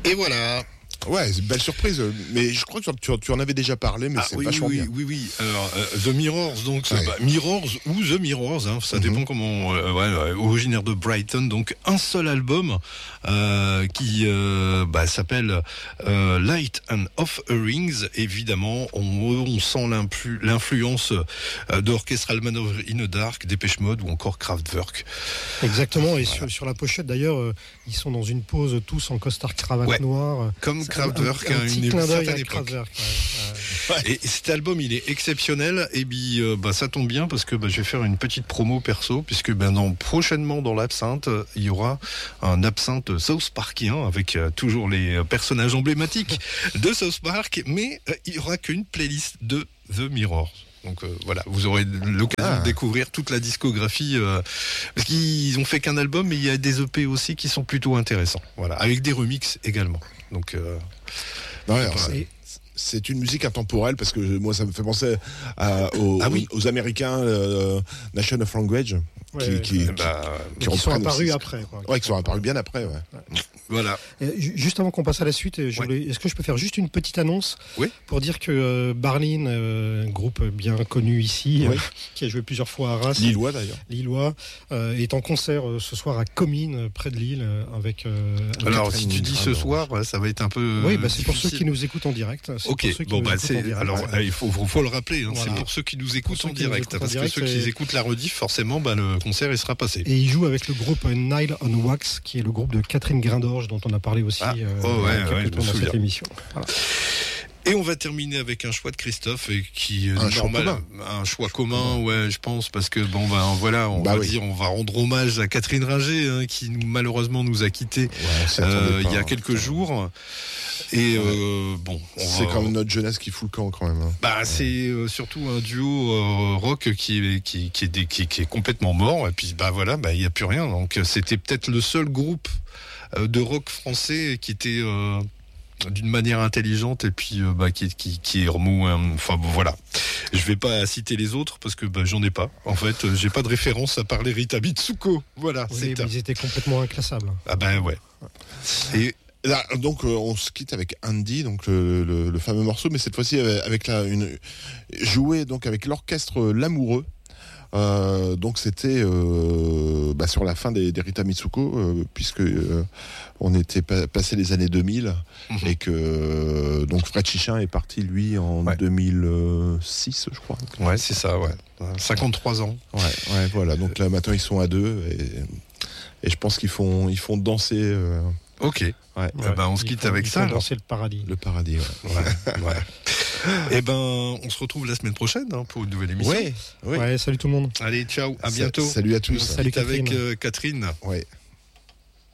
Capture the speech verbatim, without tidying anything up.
Et voilà. Ouais, c'est une belle surprise. Mais je crois que tu, tu en avais déjà parlé, mais ah, c'est oui, vachement oui, bien. Oui, oui. Alors, euh, The Mirrors, donc, ouais. bah, Mirrors ou The Mirrors, hein, ça mm-hmm. dépend comment. Euh, ouais, originaire de Brighton, donc un seul album euh, qui euh, bah, s'appelle euh, Light and Offerings. Évidemment, on, on sent l'influence euh, d'Orchestral Man in the Dark, Depeche Mode ou encore Kraftwerk. Exactement. Et voilà. sur, sur la pochette, d'ailleurs, euh, ils sont dans une pose tous en costard cravate ouais. noire. Comme Kraftwerk à une clin d'œil certaine à époque. Kraftwerk, ouais, ouais. Et cet album, il est exceptionnel. Et puis, euh, bah, ça tombe bien parce que bah, je vais faire une petite promo perso, puisque ben, dans, prochainement dans l'absinthe, il y aura un absinthe South Parkien avec euh, toujours les euh, personnages emblématiques de South Park, mais euh, il y aura qu'une playlist de The Mirrors. Donc euh, voilà, vous aurez l'occasion ah. de découvrir toute la discographie euh, parce qu'ils ont fait qu'un album, mais il y a des E P aussi qui sont plutôt intéressants. Voilà, avec des remixes également. Donc euh, non, alors, c'est, c'est une musique intemporelle parce que moi ça me fait penser à, aux, ah oui. aux, aux Américains euh, Nation of Language ouais, qui, ouais, qui, ouais. Bah, qui, qui, qui sont apparus aussi. après. Quoi. Ouais, qui sont apparus bien après. Ouais. ouais. Voilà. Et juste avant qu'on passe à la suite, je voulais, ouais. est-ce que je peux faire juste une petite annonce oui. pour dire que euh, Barlin, euh, un groupe bien connu ici, oui. euh, qui a joué plusieurs fois à Arras, Lillois d'ailleurs, Lillois, euh, est en concert euh, ce soir à Comines, près de Lille, euh, avec. Euh, alors si tu dis ce soir, ça va être un peu. Oui, bah, c'est pour ceux qui nous écoutent en direct. C'est ok. Pour ceux qui bon nous bah c'est. En direct, alors ouais. il faut, faut, faut le rappeler. Hein, voilà. C'est pour ceux qui nous écoutent en direct, parce que ceux qui écoutent la rediff, forcément, bah, le concert il sera passé. Et il joue avec le groupe Nile on Wax, qui est le groupe de Catherine Grindorge, dont on a parlé aussi. Ah. Euh, oh ouais, ouais, dans cette émission. Voilà. Et on va terminer avec un choix de Christophe et qui est un normal, choix un choix commun, ouais, je pense, parce que bon, ben voilà, on bah va oui. dire, on va rendre hommage à Catherine Ringer, hein, qui nous, malheureusement nous a quittés ouais, euh, il y a hein, quelques putain. jours. Et ouais. euh, bon, on c'est va, quand même notre jeunesse qui fout le camp quand même. Hein. Bah, ouais. c'est euh, surtout un duo euh, rock qui est qui qui est, qui, qui est complètement mort. Et puis bah voilà, bah il y a plus rien. Donc c'était peut-être le seul groupe euh, de rock français qui était euh, d'une manière intelligente et puis euh, bah, qui, qui, qui est remou. Enfin bon, voilà. Je vais pas citer les autres parce que bah, j'en ai pas. En fait, euh, j'ai pas de référence à part les Rita Mitsuko. Voilà. Oui, c'est mais ils étaient complètement inclassables. Ah ben ouais. Et là, donc euh, on se quitte avec Andy, donc le, le, le fameux morceau, mais cette fois-ci avec la une joué donc avec l'orchestre L'Amoureux. Euh, donc c'était euh, bah, sur la fin des, des Rita Mitsuko, euh, puisque euh, on était pa- passé les années deux mille mm-hmm. et que euh, donc Fred Chichin est parti lui en ouais. deux mille six, je crois. Ouais, c'est ça, ouais. cinquante-trois ans. Ouais, ouais, voilà. Donc là maintenant ils sont à deux et, et je pense qu'ils font ils font danser. Euh, Ok. Ouais. Ouais. Eh ben on se quitte faut, avec ça. Danser le paradis. Le paradis. Ouais. ouais, ouais. Et ben on se retrouve la semaine prochaine hein, pour une nouvelle émission. Ouais, ouais. Ouais. Salut tout le monde. Allez, ciao. À Sa- bientôt. Salut à tous. Salut avec Catherine. Euh, Catherine. Ouais.